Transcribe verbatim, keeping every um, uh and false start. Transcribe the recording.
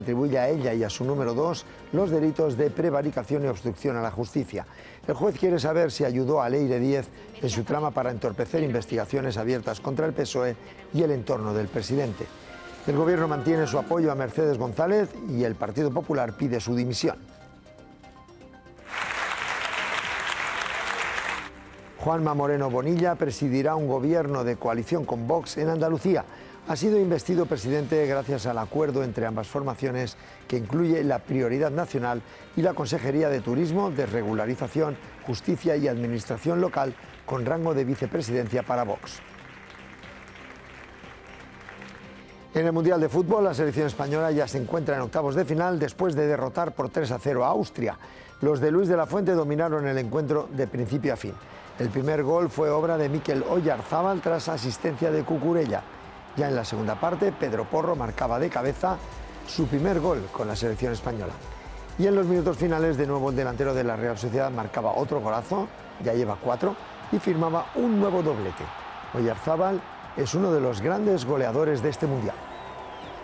Atribuye a ella y a su número dos los delitos de prevaricación y obstrucción a la justicia. El juez quiere saber si ayudó a Leire Díez en su trama para entorpecer investigaciones abiertas contra el P S O E y el entorno del presidente. El gobierno mantiene su apoyo a Mercedes González y el Partido Popular pide su dimisión. Juanma Moreno Bonilla presidirá un gobierno de coalición con Vox en Andalucía. Ha sido investido presidente gracias al acuerdo entre ambas formaciones que incluye la prioridad nacional y la Consejería de Turismo, Desregularización, Justicia y Administración Local con rango de vicepresidencia para Vox. En el Mundial de Fútbol, la selección española ya se encuentra en octavos de final después de derrotar por tres a cero a Austria. Los de Luis de la Fuente dominaron el encuentro de principio a fin. El primer gol fue obra de Mikel Oyarzábal tras asistencia de Cucurella. Ya en la segunda parte, Pedro Porro marcaba de cabeza su primer gol con la selección española. Y en los minutos finales, de nuevo el delantero de la Real Sociedad marcaba otro golazo, ya lleva cuatro, y firmaba un nuevo doblete. Oyarzábal es uno de los grandes goleadores de este Mundial.